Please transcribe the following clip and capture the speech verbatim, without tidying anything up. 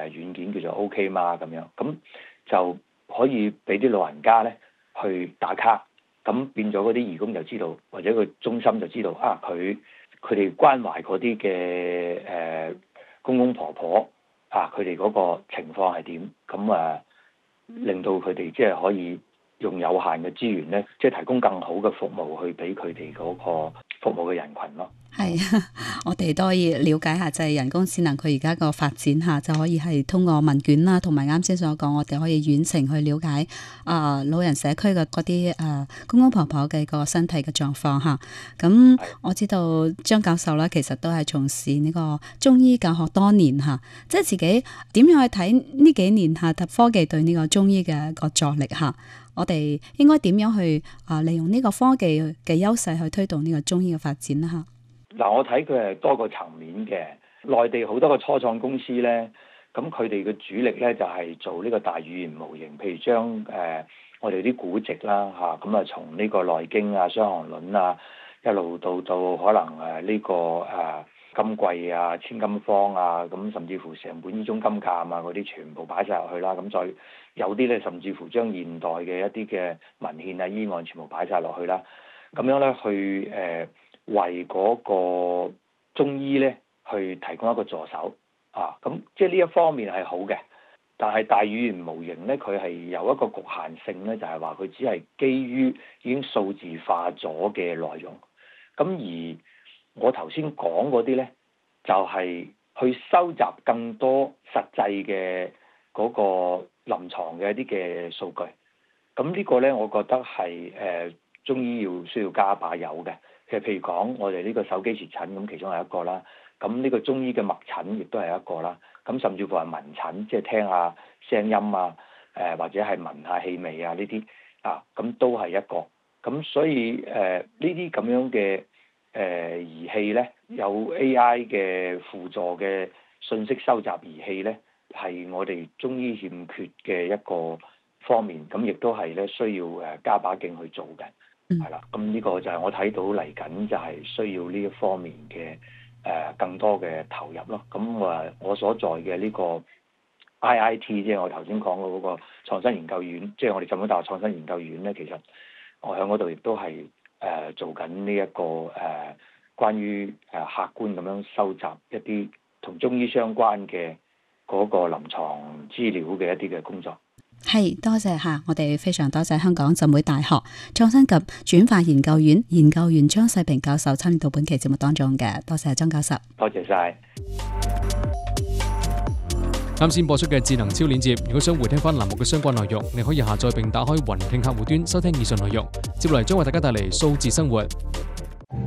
誒軟件叫做 OK 嘛咁樣，咁就可以俾啲老人家咧去打卡，咁變咗嗰啲義工就知道，或者個中心就知道啊，佢佢哋關懷嗰啲嘅誒公公婆婆啊，佢哋嗰個情況係點，咁啊令到佢哋即係可以用有限嘅資源咧，即係提供更好嘅服務去俾佢哋嗰個服務嘅人群咯。 係啊，我哋都可以了解下，就係人工智能佢而家個發展下，就可以係通過問卷啦，同埋啱先所講，我哋可以遠程去了解啊、呃、老人社區嘅嗰啲誒公公婆婆嘅個身體嘅狀況嚇。咁我知道張教授啦，其實都係從事呢個中醫教學多年嚇，即係自己點樣去睇呢幾年下科技對呢個中醫嘅個助力嚇？我哋應該點樣去啊利用呢個科技嘅優勢去推動呢個中醫嘅發展啦嚇？ 嗱，我睇佢係多個層面嘅。內地好多個初創公司咧，咁佢哋嘅主力咧就係做呢個大語言模型，譬如將誒、呃、我哋啲古籍啦嚇，咁啊從呢個內經啊、傷寒論啊，一路到到可能誒、這、呢個誒、啊、金匱啊、千金方啊，咁甚至乎成本醫中金鑑啊嗰啲全部擺晒入去啦。咁再有啲咧，甚至乎將現代嘅一啲嘅文獻啊、醫案全部擺晒落去啦。咁樣咧去誒。呃為嗰個中醫咧去提供一個助手啊，咁即係呢一方面係好嘅，但係大語言模型咧佢係有一個局限性咧，就係話佢只係基於已經數字化咗嘅內容，咁而我頭先講嗰啲咧就係、是、去收集更多實際嘅嗰個臨床嘅一啲嘅數據，咁呢個咧我覺得係誒、呃、中醫要需要加把油嘅。其實譬如講，我哋呢個手機舌診咁，其中係一個啦。咁呢個中醫嘅脈診亦都係一個啦。咁甚至乎係聞診，即係聽下聲音啊，誒、呃、或者係聞下氣味啊呢啲啊，咁都係一個。咁所以誒呢啲咁樣嘅誒、呃、儀器咧，有 A I 嘅輔助嘅信息收集儀器咧，係我哋中醫欠缺嘅一個方面。咁亦都係咧需要誒加把勁去做嘅。係啦，咁呢個就係我睇到嚟緊就係需要呢一方面嘅誒、呃、更多嘅投入咯。咁我我所在嘅呢個 I I T 即係我頭先講嘅嗰個創新研究院，即係我哋浸會大學創新研究院咧，其實我喺嗰度亦都係誒、呃、做緊呢一個誒、呃、關於誒客觀咁樣收集一啲同中醫相關嘅嗰個臨床資料嘅一啲嘅工作。 係，多謝吓，我哋非常多謝香港浸會大學創新及轉化研究院研究員張世平教授參與到本期節目當中嘅，多謝張教授， 多謝晒。 啱先播出嘅智能超鏈接，如果想回聽翻欄目嘅相關內容，你可以下載並打開雲聽客戶端收聽以上內容。接落嚟將為大家帶嚟數字生活。